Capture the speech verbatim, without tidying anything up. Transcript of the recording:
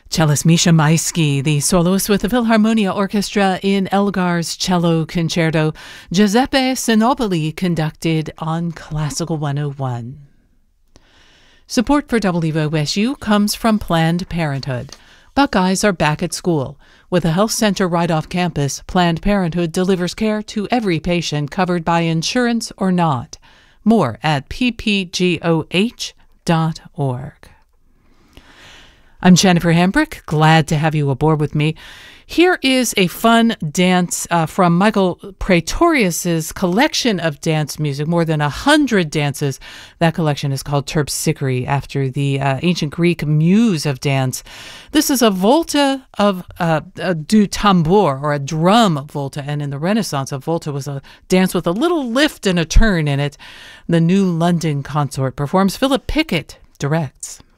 Cellist Misha Maisky, the soloist with the Philharmonia Orchestra in Elgar's Cello Concerto. Giuseppe Sinopoli conducted on Classical one oh one. Support for W O S U comes from Planned Parenthood. Buckeyes are back at school. With a health center right off campus, Planned Parenthood delivers care to every patient covered by insurance or not. More at p p goh dot org. I'm Jennifer Hambrick. Glad to have you aboard with me. Here is a fun dance uh, from Michael Praetorius's collection of dance music, more than a hundred dances. That collection is called Terpsichore, after the uh, ancient Greek muse of dance. This is a volta of uh, a du tambour, or a drum volta, and in the Renaissance, a volta was a dance with a little lift and a turn in it. The New London Consort performs. Philip Pickett directs.